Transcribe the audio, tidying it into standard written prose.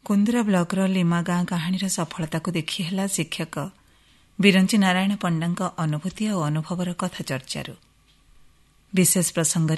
କୁନ୍ଦୁରା ବ୍ଲକର ଲିମା ଗାଁ କାହାଣୀର ସଫଳତାକୁ ଦେଖି ହେଲା ଶିକ୍ଷକ ବିରଞ୍ଚି ନାରାୟଣ ପଣ୍ଡାଙ୍କ ଅନୁଭୂତି ଓ ଅନୁଭବର କଥା ଚର୍ଚ୍ଚାରୁ। ବିଶେଷ ପ୍ରସଙ୍ଗରେ